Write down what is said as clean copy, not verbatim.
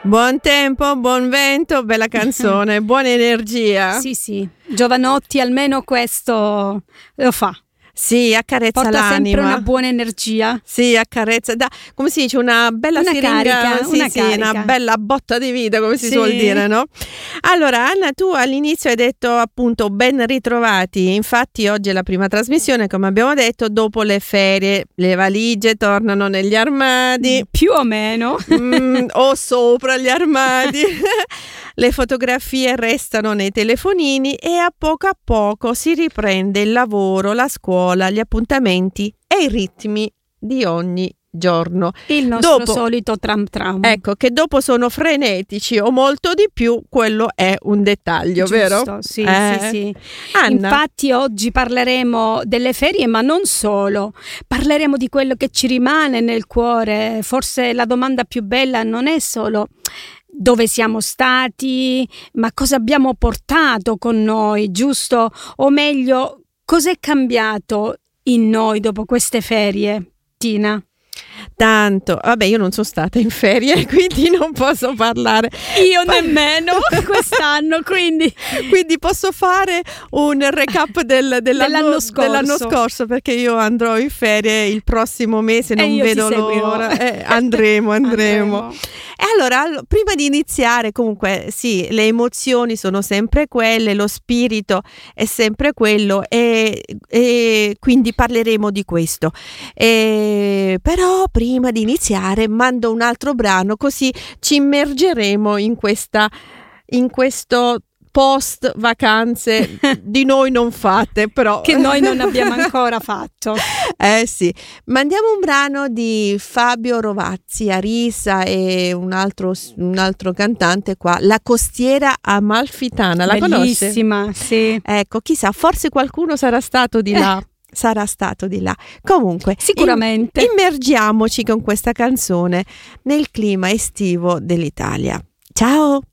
Buon tempo, buon vento, bella canzone, buona energia. Sì, Jovanotti almeno questo lo fa. Sì, accarezza porta l'anima. Sempre una buona energia. Sì, accarezza, come si dice, una bella siringa, carica, una carica. Una bella botta di vita, come si suol dire, no? Allora, Anna, tu all'inizio hai detto appunto ben ritrovati. Infatti oggi è la prima trasmissione, come abbiamo detto, dopo le ferie. Le valigie tornano negli armadi. Più o meno. O sopra gli armadi. Le fotografie restano nei telefonini e a poco si riprende il lavoro, la scuola, gli appuntamenti e i ritmi di ogni giorno. Il nostro solito tram. Ecco, che dopo sono frenetici o molto di più, quello è un dettaglio, giusto, vero? Sì. Anna. Infatti oggi parleremo delle ferie, ma non solo. Parleremo di quello che ci rimane nel cuore. Forse la domanda più bella non è solo dove siamo stati, ma cosa abbiamo portato con noi, giusto? O meglio, cos'è cambiato in noi dopo queste ferie, Tina? Tanto, vabbè, io non sono stata in ferie, quindi non posso parlare. Io nemmeno quest'anno, quindi posso fare un recap dell'anno scorso, perché io andrò in ferie il prossimo mese, non vedo l'ora. Andremo. E allora, prima di iniziare, comunque, sì, le emozioni sono sempre quelle, lo spirito è sempre quello e quindi parleremo di questo. Però prima di iniziare mando un altro brano, così ci immergeremo in questo post vacanze di noi non fatte, però che noi non abbiamo ancora fatto. Sì, mandiamo un brano di Fabio Rovazzi, Arisa e un altro cantante qua, La Costiera Amalfitana. La conosce? Bellissima, sì. Ecco, chissà, forse qualcuno sarà stato di là. Comunque, sicuramente immergiamoci con questa canzone nel clima estivo dell'Italia. Ciao!